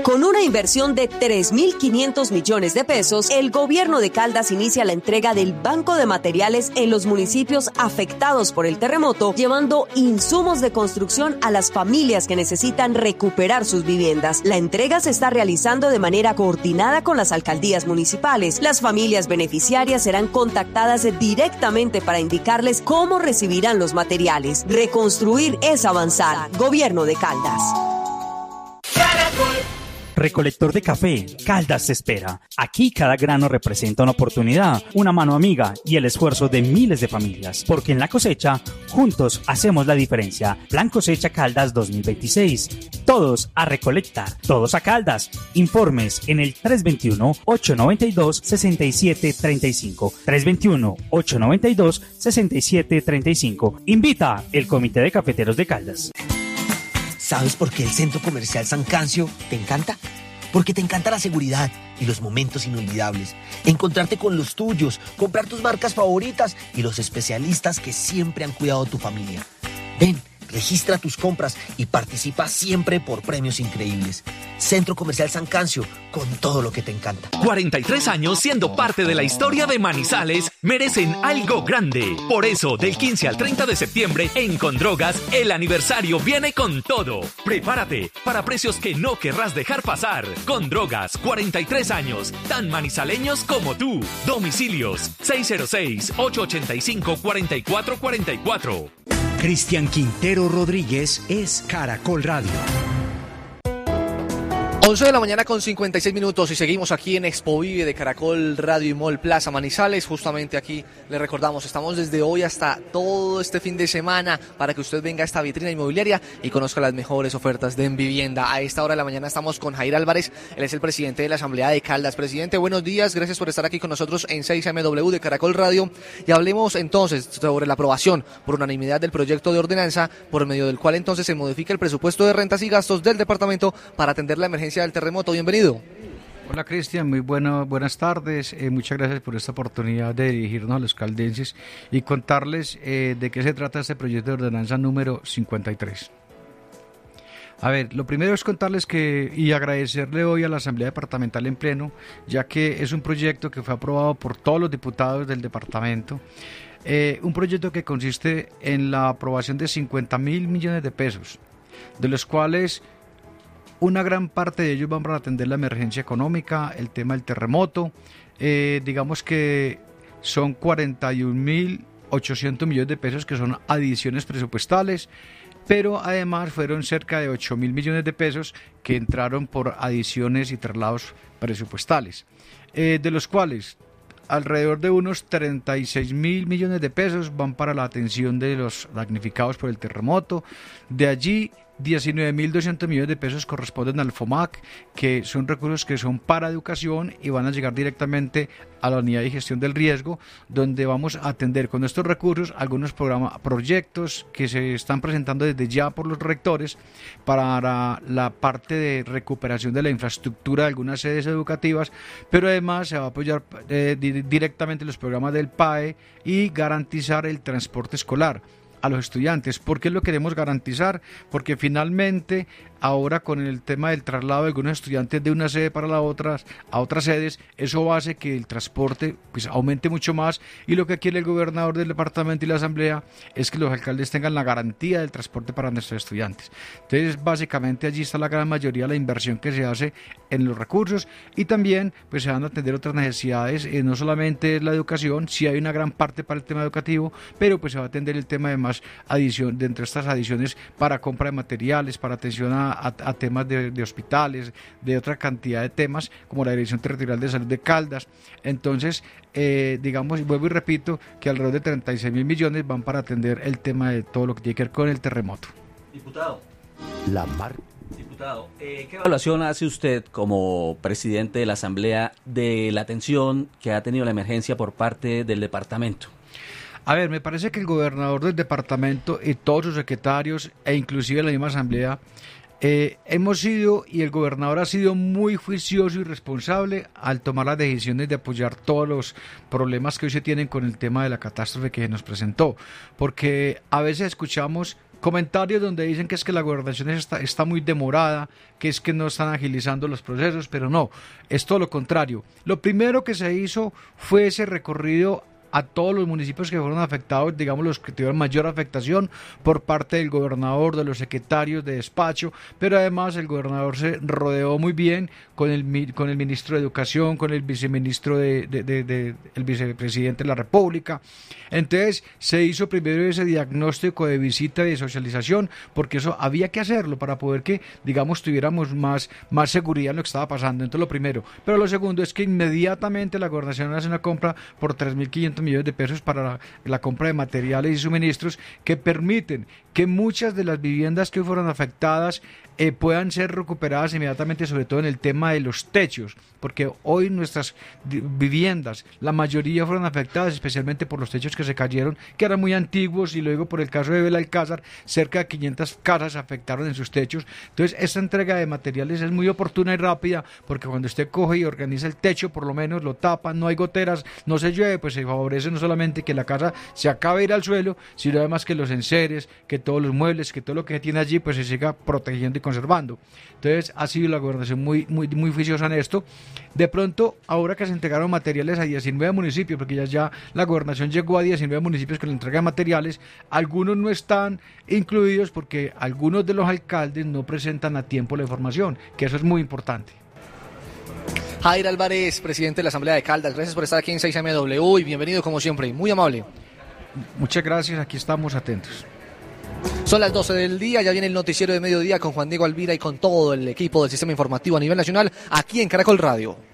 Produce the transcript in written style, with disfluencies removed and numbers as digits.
Con una inversión de 3.500 millones de pesos, el gobierno de Caldas inicia la entrega del Banco de Materiales en los municipios afectados por el terremoto, llevando insumos de construcción a las familias que necesitan recuperar sus viviendas. La entrega se está realizando de manera coordinada con las alcaldías municipales. Las familias beneficiarias serán contactadas directamente para indicarles cómo recibirán los materiales. Reconstruir es avanzar. Gobierno de Caldas. Recolector de café, Caldas te espera. Aquí cada grano representa una oportunidad, una mano amiga y el esfuerzo de miles de familias. Porque en la cosecha, juntos hacemos la diferencia. Plan Cosecha Caldas 2026. Todos a recolectar, todos a Caldas. Informes en el 321-892-6735. 321-892-6735. Invita el Comité de Cafeteros de Caldas. ¿Sabes por qué el Centro Comercial San Cancio te encanta? Porque te encanta la seguridad y los momentos inolvidables. Encontrarte con los tuyos, comprar tus marcas favoritas y los especialistas que siempre han cuidado de tu familia. Ven, registra tus compras y participa siempre por premios increíbles. Centro Comercial San Cancio, con todo lo que te encanta. 43 años siendo parte de la historia de Manizales merecen algo grande. Por eso, del 15 al 30 de septiembre, en Condrogas, el aniversario viene con todo. Prepárate para precios que no querrás dejar pasar. Condrogas, 43 años, tan manizaleños como tú. Domicilios, 606-885-4444. Cristian Quintero Rodríguez es Caracol Radio. 11 de la mañana con 56 minutos y seguimos aquí en Expo Vive de Caracol Radio y Mall Plaza Manizales. Justamente aquí le recordamos, estamos desde hoy hasta todo este fin de semana para que usted venga a esta vitrina inmobiliaria y conozca las mejores ofertas de vivienda. A esta hora de la mañana estamos con Jair Álvarez, él es el presidente de la Asamblea de Caldas. Presidente, buenos días, gracias por estar aquí con nosotros en 6MW de Caracol Radio. Y hablemos entonces sobre la aprobación por unanimidad del proyecto de ordenanza por medio del cual entonces se modifica el presupuesto de rentas y gastos del departamento para atender la emergencia del terremoto. Bienvenido. Hola Cristian, muy buenas tardes, muchas gracias por esta oportunidad de dirigirnos a los caldenses y contarles de qué se trata este proyecto de ordenanza número 53. A ver, lo primero es contarles y agradecerle hoy a la Asamblea Departamental en pleno, ya que es un proyecto que fue aprobado por todos los diputados del departamento. Un proyecto que consiste en la aprobación de 50.000 millones de pesos, de los cuales una gran parte de ellos van para atender la emergencia económica, el tema del terremoto. Digamos que son 41.800 millones de pesos que son adiciones presupuestales, pero además fueron cerca de 8.000 millones de pesos que entraron por adiciones y traslados presupuestales, de los cuales alrededor de unos 36.000 millones de pesos van para la atención de los damnificados por el terremoto. De allí 19.200 millones de pesos corresponden al FOMAC, que son recursos que son para educación y van a llegar directamente a la unidad de gestión del riesgo, donde vamos a atender con estos recursos algunos proyectos que se están presentando desde ya por los rectores para la parte de recuperación de la infraestructura de algunas sedes educativas, pero además se va a apoyar directamente los programas del PAE y garantizar el transporte escolar a los estudiantes. ¿Por qué lo queremos garantizar? Porque finalmente ahora con el tema del traslado de algunos estudiantes de una sede para a otras sedes, eso hace que el transporte pues aumente mucho más, y lo que quiere el gobernador del departamento y la asamblea es que los alcaldes tengan la garantía del transporte para nuestros estudiantes. Entonces básicamente allí está la gran mayoría de la inversión que se hace en los recursos, y también pues se van a atender otras necesidades, no solamente la educación, sí hay una gran parte para el tema educativo, pero pues se va a atender el tema de más adición, dentro de estas adiciones para compra de materiales, para atención a temas de hospitales, de otra cantidad de temas, como la Dirección Territorial de Salud de Caldas. Entonces, digamos, vuelvo y repito, que alrededor de 36.000 millones van para atender el tema de todo lo que tiene que ver con el terremoto. Diputado, ¿qué evaluación hace usted como presidente de la Asamblea de la atención que ha tenido la emergencia por parte del departamento? A ver, me parece que el gobernador del departamento y todos sus secretarios e inclusive la misma asamblea hemos sido, y el gobernador ha sido muy juicioso y responsable al tomar las decisiones de apoyar todos los problemas que hoy se tienen con el tema de la catástrofe que nos presentó, porque a veces escuchamos comentarios donde dicen que es que la gobernación está muy demorada, que es que no están agilizando los procesos, pero no, es todo lo contrario. Lo primero que se hizo fue ese recorrido a todos los municipios que fueron afectados, digamos los que tuvieron mayor afectación por parte del gobernador, de los secretarios de despacho, pero además el gobernador se rodeó muy bien con el ministro de Educación, con el viceministro el vicepresidente de la República. Entonces se hizo primero ese diagnóstico de visita y de socialización, porque eso había que hacerlo para poder que, digamos, tuviéramos más seguridad en lo que estaba pasando. Entonces lo primero. Pero lo segundo es que inmediatamente la gobernación hace una compra por 3.500 millones de pesos para la compra de materiales y suministros que permiten que muchas de las viviendas que fueron afectadas puedan ser recuperadas inmediatamente, sobre todo en el tema de los techos, porque hoy nuestras viviendas, la mayoría fueron afectadas especialmente por los techos que se cayeron, que eran muy antiguos, y luego por el caso de Belalcázar, cerca de 500 casas afectaron en sus techos. Entonces esta entrega de materiales es muy oportuna y rápida, porque cuando usted coge y organiza el techo, por lo menos lo tapan, no hay goteras, no se llueve, pues se favorece no solamente que la casa se acabe de ir al suelo, sino además que los enseres, que todos los muebles, que todo lo que tiene allí pues se siga protegiendo y conservando. Entonces ha sido la gobernación muy juiciosa en esto. De pronto, ahora que se entregaron materiales a 19 municipios, porque ya la gobernación llegó a 19 municipios con la entrega de materiales, algunos no están incluidos porque algunos de los alcaldes no presentan a tiempo la información, que eso es muy importante. Jair Álvarez, presidente de la Asamblea de Caldas, gracias por estar aquí en 6MW y bienvenido como siempre, muy amable. Muchas gracias, aquí estamos atentos. Son las 12 del día, ya viene el noticiero de mediodía con Juan Diego Alvira y con todo el equipo del Sistema Informativo a nivel nacional, aquí en Caracol Radio.